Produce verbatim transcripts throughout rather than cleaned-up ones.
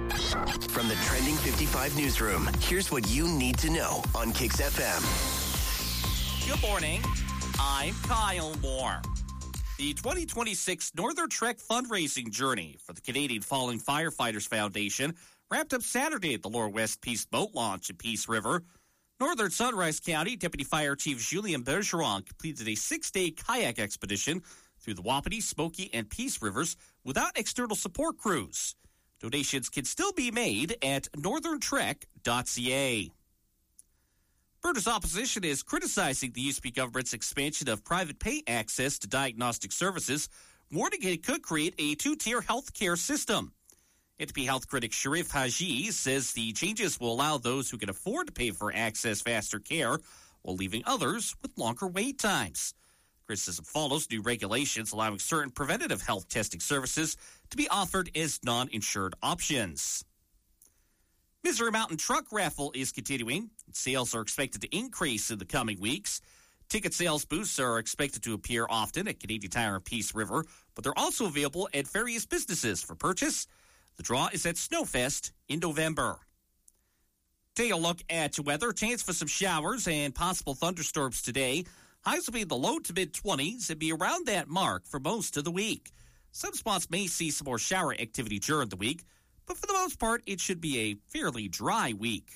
From the Trending fifty-five newsroom, here's what you need to know on Kicks F M. Good morning. I'm Kyle Moore. The twenty twenty-six Northern Trek fundraising journey for the Canadian Fallen Firefighters Foundation wrapped up Saturday at the Lower West Peace Boat Launch at Peace River. Northern Sunrise County Deputy Fire Chief Julien Bergeron completed a six-day kayak expedition through the Wapiti, Smoky, and Peace Rivers without external support crews. Donations can still be made at northern trek dot c a. Alberta's opposition is criticizing the U S B government's expansion of private pay access to diagnostic services, warning it could create a two-tier health care system. N T P health critic Sharif Haji says the changes will allow those who can afford to pay for access faster care, while leaving others with longer wait times. Criticism follows new regulations allowing certain preventative health testing services to be offered as non-insured options. Misery Mountain Truck Raffle is continuing. Sales are expected to increase in the coming weeks. Ticket sales booths are expected to appear often at Canadian Tire and Peace River, but they're also available at various businesses for purchase. The draw is at Snowfest in November. Take a look at weather. Chance for some showers and possible thunderstorms today. Highs will be in the low to mid-twenties and be around that mark for most of the week. Some spots may see some more shower activity during the week, but for the most part, it should be a fairly dry week.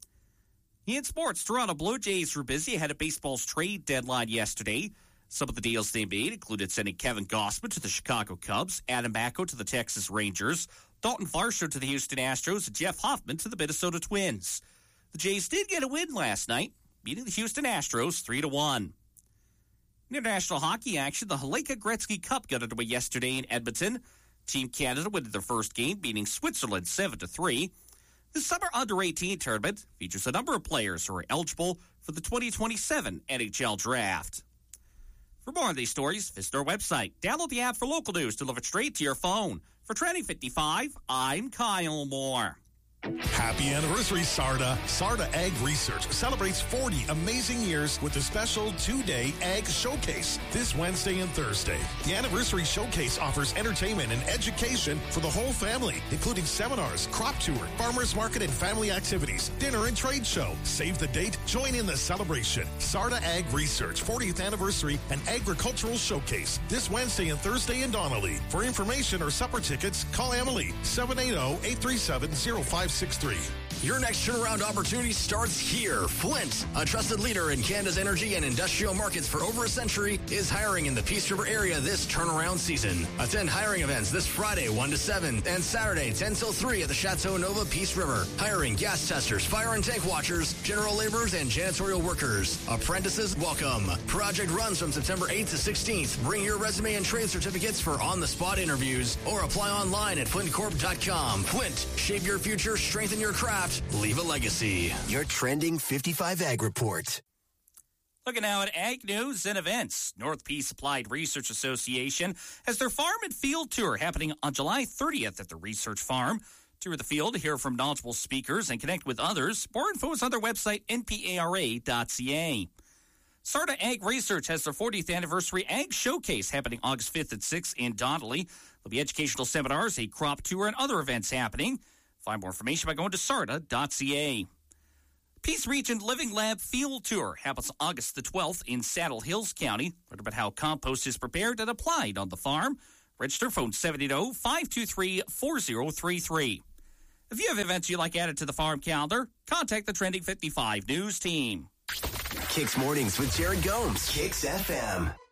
In sports, Toronto Blue Jays were busy ahead of baseball's trade deadline yesterday. Some of the deals they made included sending Kevin Gausman to the Chicago Cubs, Adam Macko to the Texas Rangers, Dalton Varsho to the Houston Astros, and Jeff Hoffman to the Minnesota Twins. The Jays did get a win last night, beating the Houston Astros three to one. International hockey action, the Haleka Gretzky Cup got underway yesterday in Edmonton. Team Canada won their first game, beating Switzerland seven to three. The Summer under eighteen tournament features a number of players who are eligible for the twenty twenty-seven N H L Draft. For more on these stories, visit our website. Download the app for local news delivered straight to your phone. For Trending fifty-five, I'm Kyle Moore. Happy anniversary, Sarda. Sarda Ag Research celebrates forty amazing years with a special two-day Ag Showcase this Wednesday and Thursday. The Anniversary Showcase offers entertainment and education for the whole family, including seminars, crop tour, farmers market, and family activities, dinner and trade show. Save the date. Join in the celebration. Sarda Ag Research fortieth Anniversary and Agricultural Showcase this Wednesday and Thursday in Donnelly. For information or supper tickets, call Emily, seven eight zero, eight three seven, zero five six three. Your next turnaround opportunity starts here. Flint, a trusted leader in Canada's energy and industrial markets for over a century, is hiring in the Peace River area this turnaround season. Attend hiring events this Friday, one to seven, and Saturday, ten till three at the Chateau Nova Peace River. Hiring gas testers, fire and tank watchers, general laborers, and janitorial workers. Apprentices welcome. Project runs from September eighth to sixteenth. Bring your resume and trade certificates for on-the-spot interviews or apply online at flint corp dot com. Flint, shape your future, strengthen your craft, leave a legacy. Your Trending fifty-five Ag Report. Looking now at ag news and events. North Peace Applied Research Association has their farm and field tour happening on July thirtieth at the research farm. Tour the field, hear from knowledgeable speakers, and connect with others. More info is on their website, n p a r a dot c a. Sarda Ag Research has their fortieth Anniversary Ag Showcase happening August fifth and sixth in Donnelly. There'll be educational seminars, a crop tour, and other events happening. Find more information by going to sarda dot c a. Peace Region Living Lab Field Tour happens August the twelfth in Saddle Hills County. Learn about how compost is prepared and applied on the farm. Register phone seven eight zero, five two three, four zero three three. If you have events you'd like added to the farm calendar, contact the Trending fifty-five News team. Kicks Mornings with Jared Gomes. Kicks F M.